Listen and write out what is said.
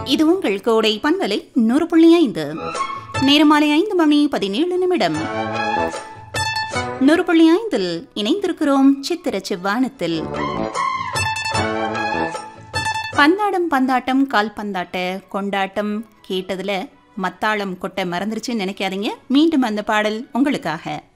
இது உங்கள் கோடை பண்பலை 100.5 நேரமாலை 5:17 100.5 இணைந்திருக்கிறோம் சித்திர செவ்வானத்தில். பந்தாடம் பந்தாட்டம் கால் பந்தாட்ட கொண்டாட்டம் கேட்டதுல மத்தாளம் கொட்ட மறந்துருச்சுன்னு நினைக்காதீங்க. மீண்டும் அந்த பாடல் உங்களுக்காக.